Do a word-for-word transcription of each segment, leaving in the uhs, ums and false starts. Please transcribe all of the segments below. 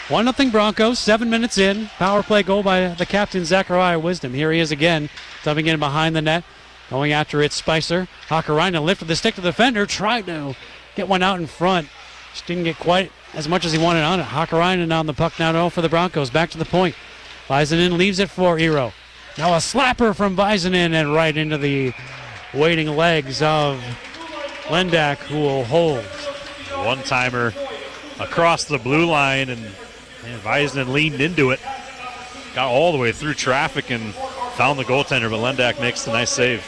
one nothing Broncos, seven minutes in. Power play goal by the captain, Zachariah Wisdom. Here he is again, dumping in behind the net. Going after it, Spicer. Hakkarainen lifted the stick to the defender, tried to get one out in front. Just didn't get quite as much as he wanted on it. Hakkarainen on the puck now though for the Broncos. Back to the point. Väisänen leaves it for Eero. Now a slapper from Väisänen and right into the waiting legs of Lendak, who will hold. One-timer across the blue line, and, and Väisänen leaned into it. Got all the way through traffic and found the goaltender, but Lendak makes the nice save.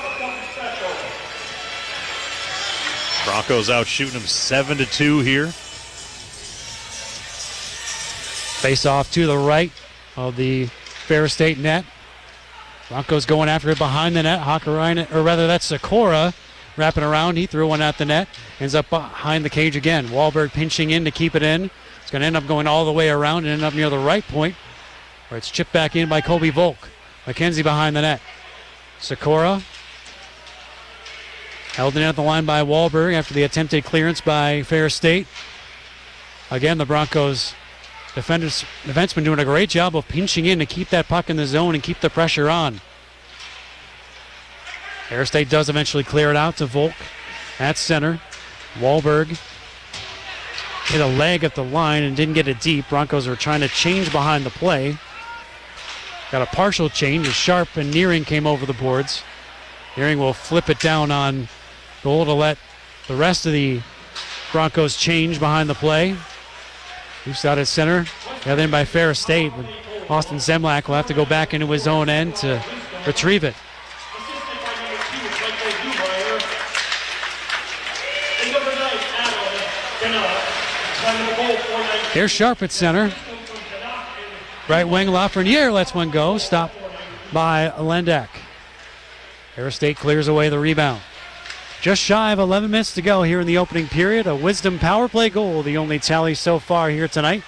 Broncos out shooting them seven to two here. Face off to the right of the Ferris State net. Broncos going after it behind the net. Hakkarainen, or rather that's Sikora wrapping around. He threw one at the net. Ends up behind the cage again. Wahlberg pinching in to keep it in. It's going to end up going all the way around and end up near the right point, where it's chipped back in by Colby Volk. McKenzie behind the net. Sikora held in at the line by Wahlberg after the attempted clearance by Ferris State. Again, the Broncos defenders, defenseman doing a great job of pinching in to keep that puck in the zone and keep the pressure on. Ferris State does eventually clear it out to Volk at center. Wahlberg hit a leg at the line and didn't get it deep. Broncos are trying to change behind the play. Got a partial change as Sharp and Nearing came over the boards. Nearing will flip it down on goal to let the rest of the Broncos change behind the play. Loose out at center. Gathered in by Ferris State. Austin Zemlak will have to go back into his own end to retrieve it. Here's Sharp at center. Right wing Lafreniere lets one go. Stopped by Lendak. Ferris State clears away the rebound. Just shy of eleven minutes to go here in the opening period. A Wisdom power play goal, the only tally so far here tonight.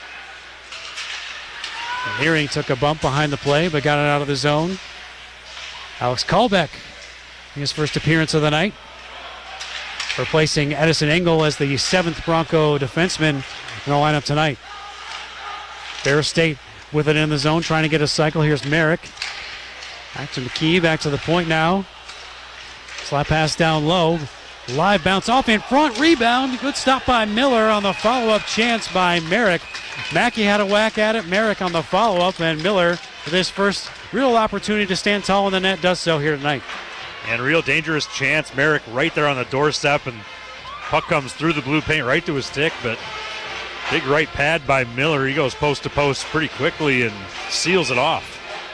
Nearing took a bump behind the play, but got it out of the zone. Alex Kalbeck, his first appearance of the night, replacing Edison Engel as the seventh Bronco defenseman in the lineup tonight. Ferris State with it in the zone, trying to get a cycle. Here's Merrick. Back to McKee, back to the point now. Slap pass down low. Live bounce off in front. Rebound. Good stop by Miller on the follow-up chance by Merrick. Mackey had a whack at it. Merrick on the follow-up, and Miller, with his first real opportunity to stand tall in the net, does so here tonight. And real dangerous chance. Merrick right there on the doorstep, and puck comes through the blue paint right to his stick, but big right pad by Miller. He goes post to post pretty quickly and seals it off.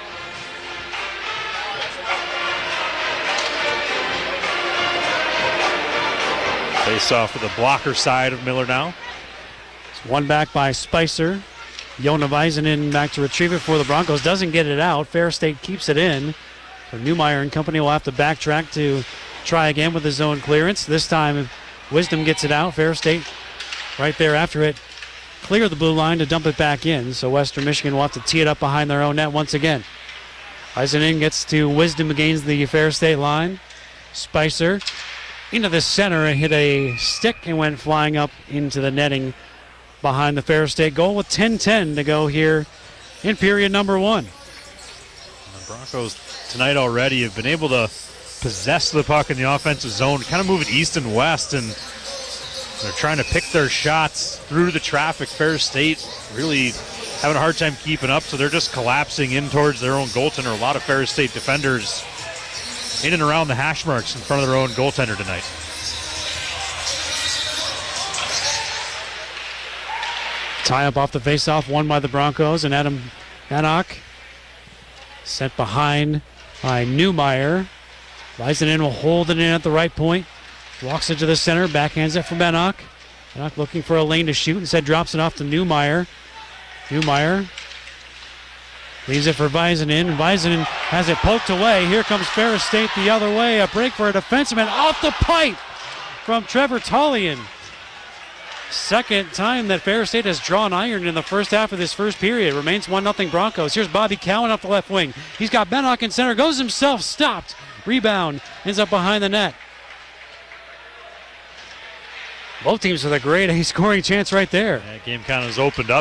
Face off for the blocker side of Miller now. It's one back by Spicer. Jona Väisänen back to retrieve it for the Broncos. Doesn't get it out. Ferris State keeps it in. So Newmeyer and company will have to backtrack to try again with his zone clearance. This time Wisdom gets it out. Ferris State right there after it clear the blue line to dump it back in. So Western Michigan will have to tee it up behind their own net once again. Väisänen gets to Wisdom against the Ferris State line. Spicer into the center and hit a stick and went flying up into the netting behind the Ferris State goal with ten ten to go here in period number one. The Broncos tonight already have been able to possess the puck in the offensive zone, kind of move it east and west, and they're trying to pick their shots through the traffic. Ferris State really having a hard time keeping up, so they're just collapsing in towards their own goaltender. A lot of Ferris State defenders in and around the hash marks in front of their own goaltender tonight. Tie up off the faceoff, won by the Broncos, and Adam Bannock sent behind by Newmeyer. Väisänen will hold it in at the right point. Walks it to the center, backhands it for Bannock. Bannock looking for a lane to shoot, instead drops it off to Newmeyer. Newmeyer leaves it for Väisänen, and Väisänen has it poked away. Here comes Ferris State the other way. A break for a defenseman off the pipe from Trevor Talian. Second time that Ferris State has drawn iron in the first half of this first period. Remains one nothing Broncos. Here's Bobby Cowan up the left wing. He's got Bannock in center, goes himself, stopped. Rebound, ends up behind the net. Both teams with a great scoring chance right there. That game kind of has opened up.